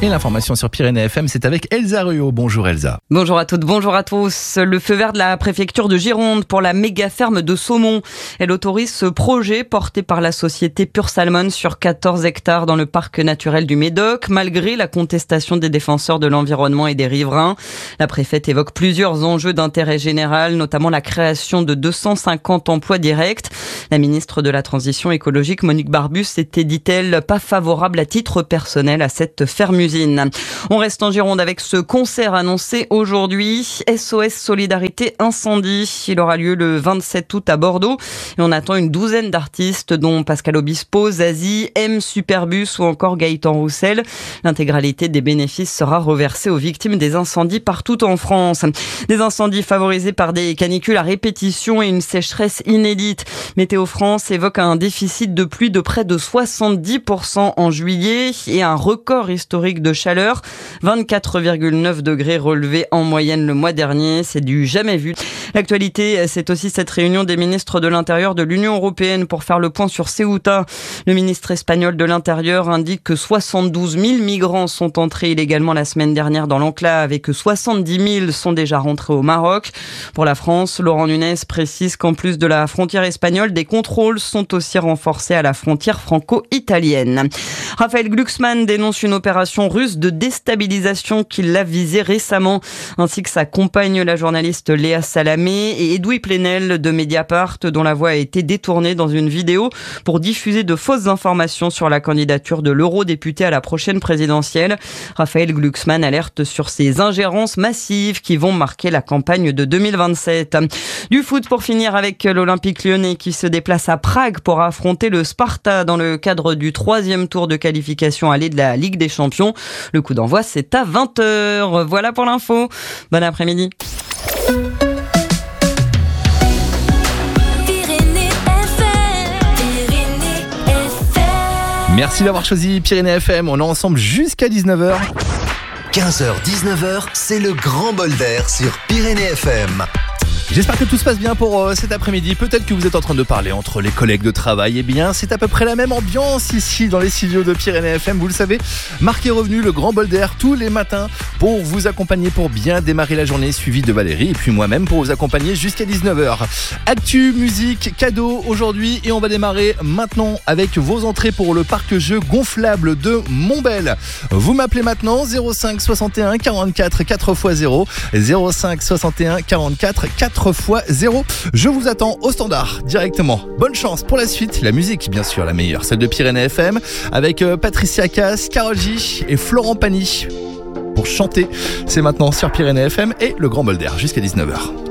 Et l'information sur Pyrénées FM, c'est avec Elsa Ruot. Bonjour Elsa. Bonjour à toutes, bonjour à tous. Le feu vert de la préfecture de Gironde pour la méga ferme de saumon. Elle autorise ce projet porté par la société Pure Salmon sur 14 hectares dans le parc naturel du Médoc, malgré la contestation des défenseurs de l'environnement et des riverains. La préfète évoque plusieurs enjeux d'intérêt général, notamment la création de 250 emplois directs. La ministre de la Transition écologique, Monique Barbus, était, dit-elle, pas favorable à titre personnel à cette ferme-usine. On reste en Gironde avec ce concert annoncé aujourd'hui. SOS Solidarité Incendie. Il aura lieu le 27 août à Bordeaux. Et on attend une douzaine d'artistes, dont Pascal Obispo, Zazie, M Superbus ou encore Gaëtan Roussel. L'intégralité des bénéfices sera reversée aux victimes des incendies partout en France. Des incendies favorisés par des canicules à répétition et une sécheresse inédite. Météo France évoque un déficit de pluie de près de 70% en juillet et un record historique de chaleur. 24,9 degrés relevés en moyenne le mois dernier. C'est du jamais vu. L'actualité, c'est aussi cette réunion des ministres de l'Intérieur de l'Union européenne pour faire le point sur Ceuta. Le ministre espagnol de l'Intérieur indique que 72 000 migrants sont entrés illégalement la semaine dernière dans l'enclave et que 70 000 sont déjà rentrés au Maroc. Pour la France, Laurent Nunez précise qu'en plus de la frontière espagnole, des contrôles sont aussi renforcés à la frontière franco-italienne. Raphaël Glucksmann dénonce une opération russe de déstabilisation qui l'a visé récemment, ainsi que sa compagne, la journaliste Léa Salamé, et Edoui Plenel de Mediapart, dont la voix a été détournée dans une vidéo pour diffuser de fausses informations sur la candidature de l'eurodéputé à la prochaine présidentielle. Raphaël Glucksmann alerte sur ces ingérences massives qui vont marquer la campagne de 2027. Du foot pour finir avec l'Olympique lyonnais qui se déplace à Prague pour affronter le Sparta dans le cadre du 3e tour de qualification aller de la Ligue des Champions. Le coup d'envoi, c'est à 20h. Voilà pour l'info. Bon après-midi. Merci d'avoir choisi Pyrénées FM. On est ensemble jusqu'à 19h. 15h-19h, c'est le grand bol d'air sur Pyrénées FM. J'espère que tout se passe bien pour cet après-midi. Peut-être que vous êtes en train de parler entre les collègues de travail. Eh bien, c'est à peu près la même ambiance ici dans les studios de Pyrénées FM. Vous le savez, Marc est revenu, le grand bol d'air, tous les matins pour vous accompagner, pour bien démarrer la journée, suivi de Valérie et puis moi-même pour vous accompagner jusqu'à 19h. Actu, musique, cadeau aujourd'hui et on va démarrer maintenant avec vos entrées pour le parc-jeu gonflable de Montbel. Vous m'appelez maintenant 05 61 44 4x0 05 61 44 4x0. Je vous attends au standard directement. Bonne chance pour la suite. La musique, bien sûr, la meilleure, celle de Pyrénées FM, avec Patricia Cass, Karol G et Florent Pagny pour chanter. C'est maintenant sur Pyrénées FM et le Grand Bol d'air jusqu'à 19h.